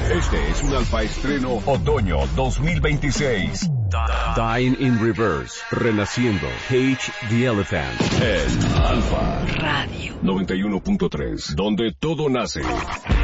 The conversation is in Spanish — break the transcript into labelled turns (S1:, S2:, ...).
S1: Este es un Alfa Estreno Otoño 2026. Dying in Reverse, renaciendo, Cage the Elephant, en Alfa Radio 91.3, donde todo nace.